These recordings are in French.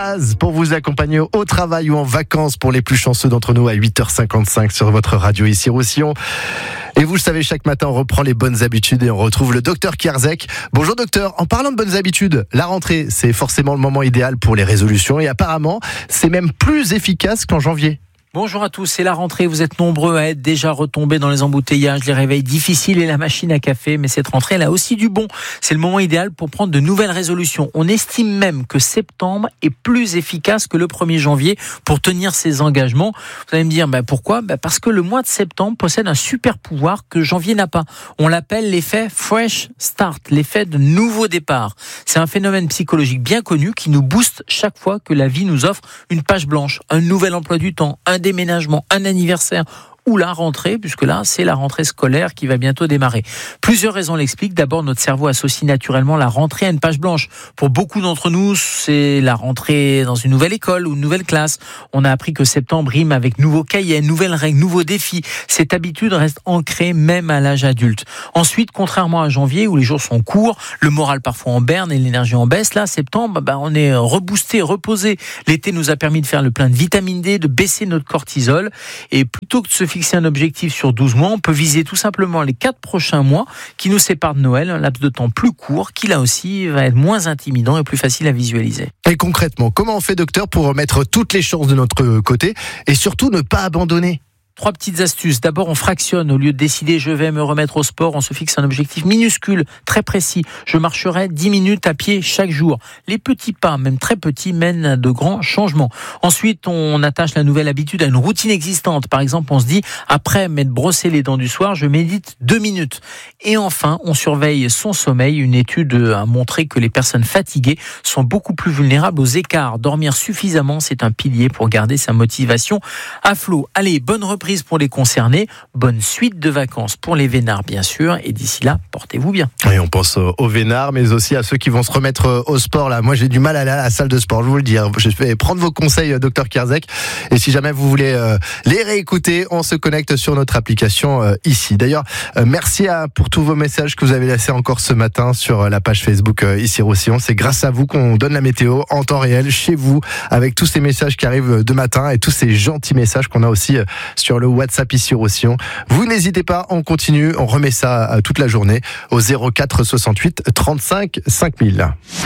Pour vous accompagner au travail ou en vacances pour les plus chanceux d'entre nous à 8h55 sur votre radio ici Roussillon. Et vous le savez, chaque matin on reprend les bonnes habitudes et on retrouve le docteur Kierzek. Bonjour docteur, en parlant de bonnes habitudes, la rentrée c'est forcément le moment idéal pour les résolutions et apparemment c'est même plus efficace qu'en janvier. Bonjour à tous, c'est la rentrée, vous êtes nombreux à être déjà retombés dans les embouteillages, les réveils difficiles et la machine à café, mais cette rentrée elle a aussi du bon. C'est le moment idéal pour prendre de nouvelles résolutions. On estime même que septembre est plus efficace que le 1er janvier pour tenir ses engagements. Vous allez me dire, pourquoi ? Parce que le mois de septembre possède un super pouvoir que janvier n'a pas. On l'appelle l'effet Fresh Start, l'effet de nouveau départ. C'est un phénomène psychologique bien connu qui nous booste chaque fois que la vie nous offre une page blanche, un nouvel emploi du temps, un déménagement, un anniversaire ou la rentrée, puisque là, c'est la rentrée scolaire qui va bientôt démarrer. Plusieurs raisons l'expliquent. D'abord, notre cerveau associe naturellement la rentrée à une page blanche. Pour beaucoup d'entre nous, c'est la rentrée dans une nouvelle école ou une nouvelle classe. On a appris que septembre rime avec nouveaux cahiers, nouvelles règles, nouveaux défis. Cette habitude reste ancrée même à l'âge adulte. Ensuite, contrairement à janvier où les jours sont courts, le moral parfois en berne et l'énergie en baisse, là, septembre, on est reboosté, reposé. L'été nous a permis de faire le plein de vitamine D, de baisser notre cortisol. Et plutôt que de se fixer un objectif sur 12 mois, on peut viser tout simplement les 4 prochains mois qui nous séparent de Noël, un laps de temps plus court qui là aussi va être moins intimidant et plus facile à visualiser. Et concrètement, comment on fait docteur pour mettre toutes les chances de notre côté et surtout ne pas abandonner ? 3 petites astuces. D'abord, on fractionne. Au lieu de décider je vais me remettre au sport, on se fixe un objectif minuscule, très précis. Je marcherai 10 minutes à pied chaque jour. Les petits pas, même très petits, mènent à de grands changements. Ensuite, on attache la nouvelle habitude à une routine existante. Par exemple, on se dit, après m'être brossé les dents du soir, je médite 2 minutes. Et enfin, on surveille son sommeil. Une étude a montré que les personnes fatiguées sont beaucoup plus vulnérables aux écarts. Dormir suffisamment, c'est un pilier pour garder sa motivation à flot. Allez, bonne reprise pour les concernés, bonne suite de vacances pour les vénards bien sûr, et d'ici là, portez-vous bien. Et on pense aux vénards, mais aussi à ceux qui vont se remettre au sport là. Moi j'ai du mal à aller à la salle de sport, je vous le dis. Je vais prendre vos conseils, docteur Kierzek, et si jamais vous voulez les réécouter, on se connecte sur notre application ici. D'ailleurs, merci pour tous vos messages que vous avez laissés encore ce matin sur la page Facebook ici Roussillon. C'est grâce à vous qu'on donne la météo en temps réel chez vous, avec tous ces messages qui arrivent de matin et tous ces gentils messages qu'on a aussi sur le WhatsApp ici Roussillon. Vous n'hésitez pas, on continue, on remet ça toute la journée au 04 68 35 5000.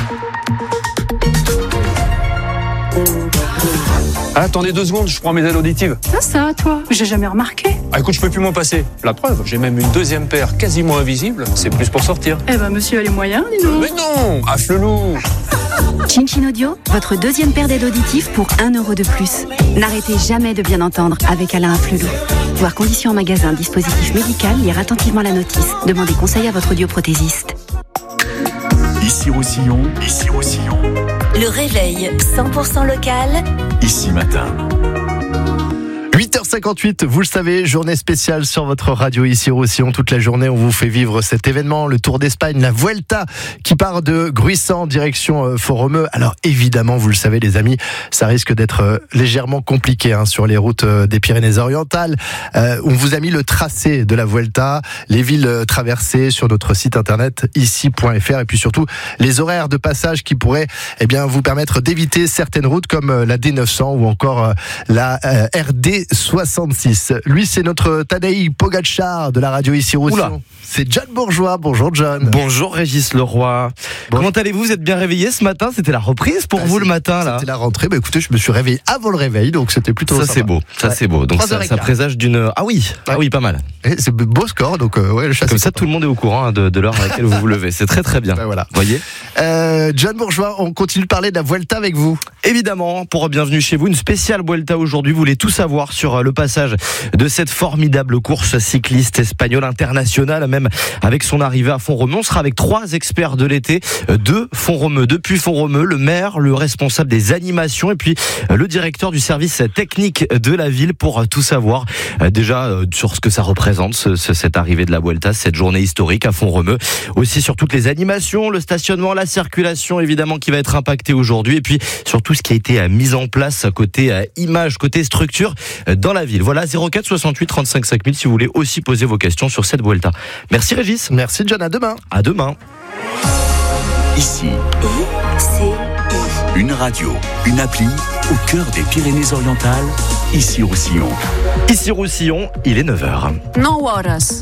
Attendez 2 secondes, je prends mes aides auditives. Ça, toi, j'ai jamais remarqué. Écoute, je peux plus m'en passer. La preuve, j'ai même une 2e paire quasiment invisible. C'est plus pour sortir. Monsieur a les moyens, dis donc. Mais non, Afflelou. Chin Audio, votre 2e paire d'aides auditives pour 1 € de plus. N'arrêtez jamais de bien entendre avec Alain Afflelou. Voir conditions en magasin, dispositif médical, lire attentivement la notice. Demandez conseil à votre audioprothésiste. Ici Roussillon, ici Roussillon. Le réveil 100% local. Ici matin. 8h58, vous le savez, journée spéciale sur votre radio ici Roussillon. Toute la journée, on vous fait vivre cet événement, le Tour d'Espagne, la Vuelta, qui part de Gruissant, direction Font-Romeu. Alors évidemment, vous le savez les amis, ça risque d'être légèrement compliqué sur les routes des Pyrénées-Orientales. On vous a mis le tracé de la Vuelta, les villes traversées sur notre site internet ici.fr et puis surtout les horaires de passage qui pourraient vous permettre d'éviter certaines routes comme la D900 ou encore la RD66. Lui, c'est notre Tadej Pogačar de la radio ici Roussillon. C'est John Bourgeois. Bonjour John. Bonjour Régis Leroy. Comment allez-vous ? Vous êtes bien réveillé ce matin ? C'était la reprise pour vous le matin là. C'était la rentrée. Écoutez, je me suis réveillé avant le réveil, donc c'était plutôt ça. sympa. C'est beau. Ça c'est beau. Donc ça présage d'une. Ah oui, pas mal. Et c'est beau score, donc le chat. Comme ça, tout le monde est au courant de l'heure à laquelle vous vous levez. C'est très très bien. Voilà. Voyez. John Bourgeois, on continue de parler de la Vuelta avec vous. Évidemment, pour bienvenue chez vous, une spéciale Vuelta aujourd'hui. Vous voulez tout savoir sur le passage de cette formidable course cycliste espagnole internationale, même avec son arrivée à Font-Romeu. On sera avec 3 experts de l'été de Font-Romeu. Depuis Font-Romeu, le maire, le responsable des animations et puis le directeur du service technique de la ville pour tout savoir déjà sur ce que ça représente, cette arrivée de la Vuelta, cette journée historique à Font-Romeu. Aussi sur toutes les animations, le stationnement, la circulation évidemment qui va être impactée aujourd'hui et puis sur tout ce qui a été mis en place côté image, côté structure dans la ville. Voilà, 04 68 35 5000 si vous voulez aussi poser vos questions sur cette Vuelta. Merci Régis. Merci John, à demain. À demain. Ici. ICI. Une radio, une appli au cœur des Pyrénées-Orientales, Issy-Roussillon. Issy-Roussillon, il est 9h. 9 horas.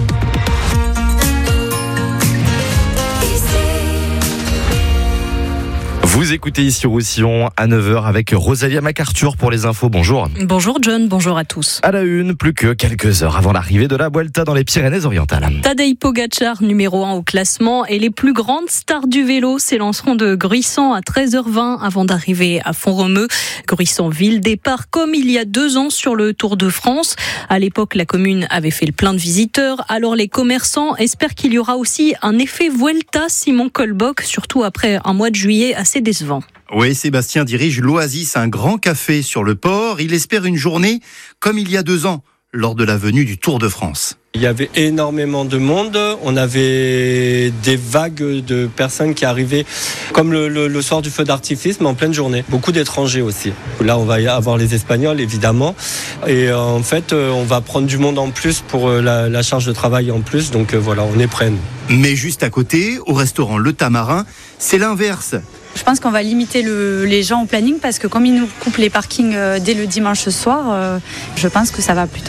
Vous écoutez Issy-Roussillon à 9h avec Rosalia MacArthur pour les infos. Bonjour. Bonjour John, bonjour à tous. À la une, plus que quelques heures avant l'arrivée de la Vuelta dans les Pyrénées-Orientales. Tadej Pogačar, numéro 1 au classement, et les plus grandes stars du vélo s'élanceront de Gruissan à 13h20 avant d'arriver à Font-Romeu. Gruissan, ville départ comme il y a 2 ans sur le Tour de France. À l'époque, la commune avait fait le plein de visiteurs. Alors les commerçants espèrent qu'il y aura aussi un effet Vuelta, Simon Colbock, surtout après un mois de juillet assez décevant. Oui, Sébastien dirige l'Oasis, un grand café sur le port. Il espère une journée comme il y a 2 ans, lors de la venue du Tour de France. Il y avait énormément de monde, on avait des vagues de personnes qui arrivaient comme le soir du feu d'artifice, mais en pleine journée. Beaucoup d'étrangers aussi. Là, on va y avoir les Espagnols, évidemment. Et en fait, on va prendre du monde en plus pour la charge de travail en plus. Donc voilà, on est prêts. Mais juste à côté, au restaurant Le Tamarin, c'est l'inverse. Je pense qu'on va limiter les gens au planning parce que comme ils nous coupent les parkings dès le dimanche soir, je pense que ça va plutôt